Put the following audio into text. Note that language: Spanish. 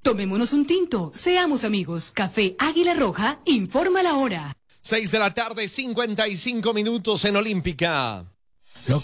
Tomémonos un tinto, seamos amigos. Café Águila Roja, informa la hora. 6 de la tarde, 55 minutos en Olímpica.